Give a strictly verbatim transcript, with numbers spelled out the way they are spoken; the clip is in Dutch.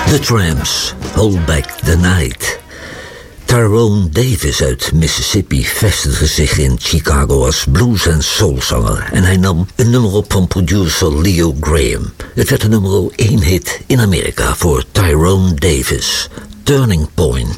The Tramps, Hold Back the Night. Tyrone Davis uit Mississippi vestigde zich in Chicago als blues- en soulzanger en hij nam een nummer op van producer Leo Graham. Het werd een nummer één hit in Amerika voor Tyrone Davis, Turning Point.